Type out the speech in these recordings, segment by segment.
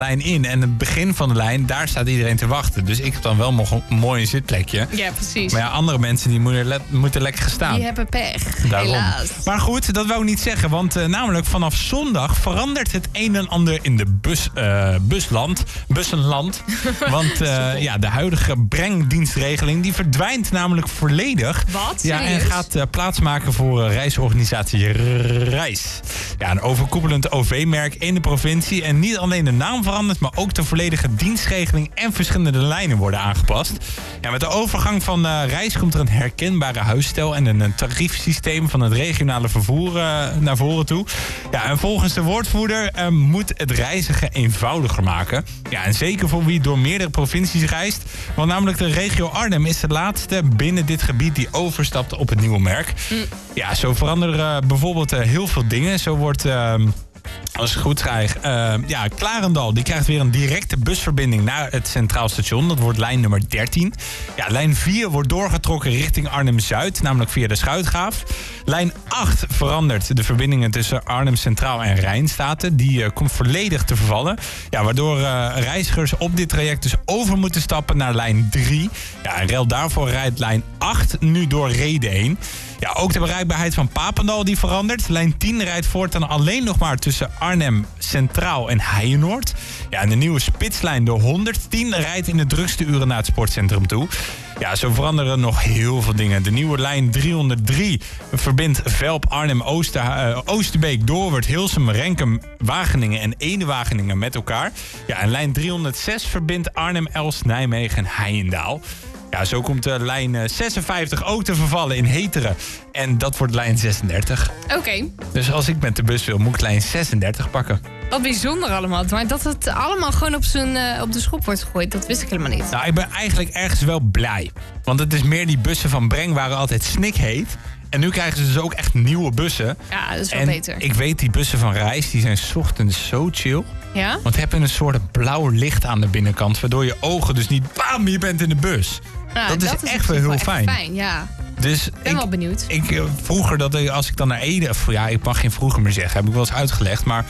lijn in. En het begin van de lijn, daar staat iedereen te wachten. Dus ik heb dan wel nog een mooi zitplekje. Ja, precies. Maar ja, andere mensen die moeten lekker gaan staan. Die hebben pech, Daarom. helaas. Maar goed, dat wou ik niet zeggen. Want namelijk vanaf zondag verandert het een en ander in de bussenland. Want de huidige brengdienstregeling die verdwijnt namelijk volledig. Wat? Ja, en Serieus? gaat plaatsmaken voor reisorganisatie Reis. Ja, een overkoepelend OV-merk in de provincie. En niet alleen de naam verandert, maar ook de volledige dienstregeling en verschillende lijnen worden aangepast. Ja, met de overgang van Reis komt er een herkenbare huisstijl en een tariefsysteem van het regionale vervoer naar voren toe. Ja, en volgens de woordvoerder moet het reizigen eenvoudiger maken. Ja, en zeker voor wie door meerdere provincies reist. Want namelijk de regio Arnhem is de laatste binnen dit gebied die overstapt op het nieuwe merk. Ja, zo veranderen bijvoorbeeld heel veel dingen. Zo wordt... Als ik het goed krijg, Klarendal die krijgt weer een directe busverbinding naar het Centraal Station. Dat wordt lijn nummer 13. Ja, lijn 4 wordt doorgetrokken richting Arnhem-Zuid, namelijk via de Schuitgraaf. Lijn 8 verandert de verbindingen tussen Arnhem Centraal en Rijnstaten. Die komt volledig te vervallen. Ja, waardoor reizigers op dit traject dus over moeten stappen naar lijn 3. Ja, en ruil daarvoor rijdt lijn 8 nu door Rede 1. Ja, ook de bereikbaarheid van Papendal die verandert. Lijn 10 rijdt voortaan alleen nog maar tussen Arnhem Centraal en Heijenoord. Ja, en de nieuwe spitslijn de 110 rijdt in de drukste uren naar het sportcentrum toe. Ja, zo veranderen nog heel veel dingen. De nieuwe lijn 303 verbindt Velp, Arnhem, Oosterbeek, Doorwerth, Hilsum, Renkum, Wageningen en Ede-Wageningen met elkaar. Ja, en lijn 306 verbindt Arnhem, Elst, Nijmegen en Heijendaal. Ja, zo komt de lijn 56 ook te vervallen in Heteren. En dat wordt lijn 36. Oké. Dus als ik met de bus wil, moet ik lijn 36 pakken. Wat bijzonder allemaal. Maar dat het allemaal gewoon op de schop wordt gegooid, dat wist ik helemaal niet. Nou, ik ben eigenlijk ergens wel blij. Want het is meer die bussen van Breng waren altijd snikheet. En nu krijgen ze dus ook echt nieuwe bussen. Ja, dat is wel en beter. Ik weet, die bussen van Reis, die zijn 's ochtends zo chill. Ja? Want hebben een soort blauw licht aan de binnenkant. Waardoor je ogen dus niet, bam, je bent in de bus. Nou, dat is echt wel heel fijn. Ja. Dus Ik ben wel benieuwd. Vroeger, als ik dan naar Ede... ik mag geen vroeger meer zeggen, heb ik wel eens uitgelegd. Maar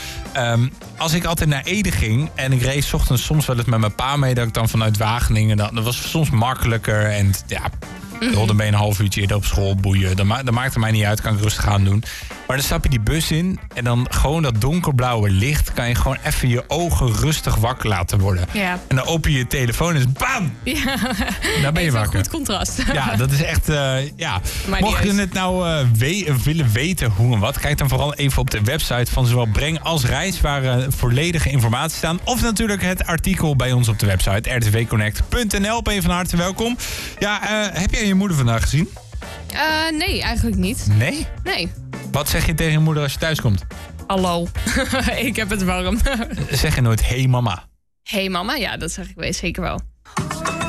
als ik altijd naar Ede ging... en ik reed 's ochtends soms wel eens met mijn pa mee... dat ik dan vanuit Wageningen... dat was soms makkelijker. En ja, dan ben je een half uurtje eerder op school, boeien. Dat maakt mij niet uit, kan ik rustig aan doen. Maar dan stap je die bus in... en dan gewoon dat donkerblauwe licht... kan je gewoon even je ogen rustig wakker laten worden. Ja. En dan open je je telefoon en bam! Ja. Daar ben je wakker. Een goed contrast. Ja, dat is echt... Mocht je het nou willen weten hoe en wat... kijk dan vooral even op de website van zowel Breng als Reis... waar volledige informatie staan. Of natuurlijk het artikel bij ons op de website... rtvconnect.nl. Ben je van harte welkom. Ja, heb jij je moeder vandaag gezien? Nee, eigenlijk niet. Nee? Nee. Wat zeg je tegen je moeder als je thuis komt? Hallo. Ik heb het warm. Zeg je nooit, hey mama? Hey mama, ja, dat zeg ik zeker wel.